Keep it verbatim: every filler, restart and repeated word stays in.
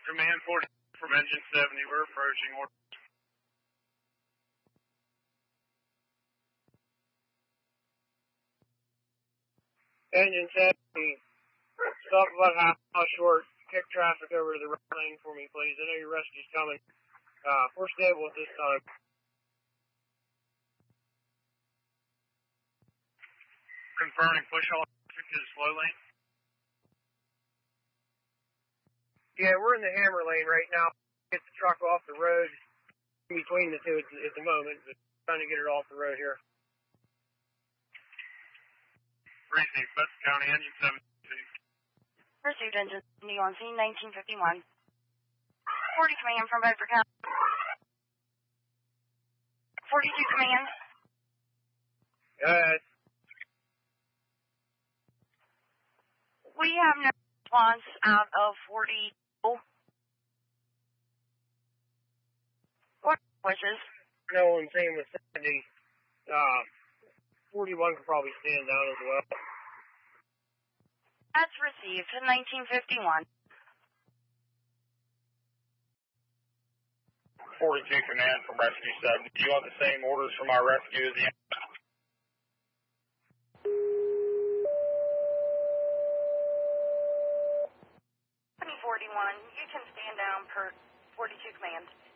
Command forty from engine seventy, we're approaching order. Engine seventy, stop about half mile short, kick traffic over to the right lane for me, please. I know your rescue's coming. Uh, we're stable at this time. Confirming push all traffic to the slow lane. Yeah, we're in the hammer lane right now. Get the truck off the road in between the two at the, at the moment, but trying to get it off the road here. Received, Butts County, engine seventy-two. Received, engine seventy on scene, nineteen fifty-one. forty command from Bedford County. forty-two command. Uh, we have no response out of forty. What wishes? no one same with seventy. Uh, forty-one could probably stand down as well. That's received, nineteen fifty-one. forty-two command from rescue seventy. Do you want the same orders from our rescue as the forty-one, you can stand down per forty-two command.